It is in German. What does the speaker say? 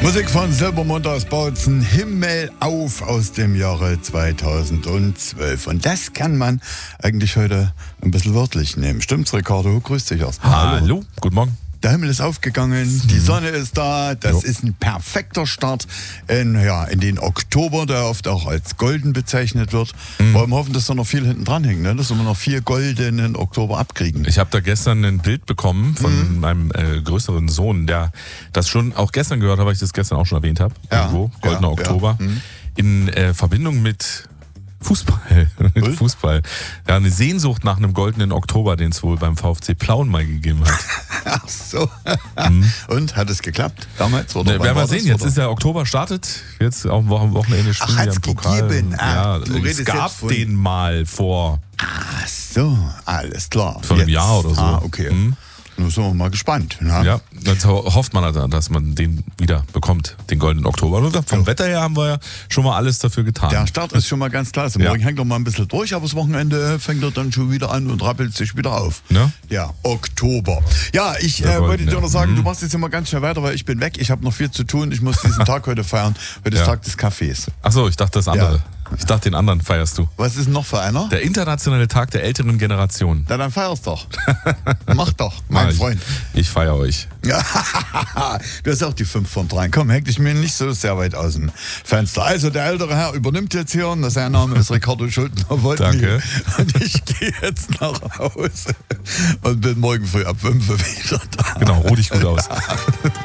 Musik von Silbermond aus Bautzen, Himmel auf aus dem Jahre 2012. Und das kann man eigentlich heute ein bisschen wörtlich nehmen. Stimmt's, Ricardo? Grüß dich erstmal. Hallo, guten Morgen. Der Himmel ist aufgegangen, die Sonne ist da, das ist ein perfekter Start in den Oktober, der oft auch als golden bezeichnet wird. Wollen wir hoffen, dass da noch viel hinten dran hängt, ne? Dass wir noch 4 goldenen Oktober abkriegen. Ich habe da gestern ein Bild bekommen von meinem größeren Sohn, der das schon auch gestern gehört hat, weil ich das gestern auch schon erwähnt habe. Irgendwo, goldener Oktober. In Verbindung mit Fußball. Fußball. Ja, eine Sehnsucht nach einem goldenen Oktober, den es wohl beim VfC Plauen mal gegeben hat. Ach so. Und, hat es geklappt damals? Oder werden wir sehen, jetzt ist der Oktober startet, jetzt auch am Wochenende spielen wir im Pokal. Gegeben? Es gab den mal vor. Ach so, alles klar. Vor einem Jahr oder so. Okay. Nun sind wir mal gespannt. Ne? Ja, jetzt hofft man, dass man den wieder bekommt, den goldenen Oktober. Und vom Wetter her haben wir ja schon mal alles dafür getan. Der Start ist schon mal ganz klar. Morgen hängt noch mal ein bisschen durch, aber das Wochenende fängt er dann schon wieder an und rappelt sich wieder auf. Ne? Ja, Oktober. Ja, ich wollte dir noch sagen, du machst jetzt immer ganz schnell weiter, weil ich bin weg. Ich habe noch viel zu tun. Ich muss diesen Tag heute feiern. Heute ist Tag des Kaffees. Achso, ich dachte das andere. Ja. Ich dachte, den anderen feierst du. Was ist noch für einer? Der internationale Tag der älteren Generation. Na, dann feierst doch. Mach doch, mein Freund. Ich feiere euch. Ja, du hast auch die 5 von 3. Komm, häng dich mir nicht so sehr weit aus dem Fenster. Also, der ältere Herr übernimmt jetzt hier. Und sein Name ist Ricardo Schuldner. Danke. Und ich gehe jetzt nach Hause und bin morgen früh ab 5 wieder da. Genau, ruh dich gut aus.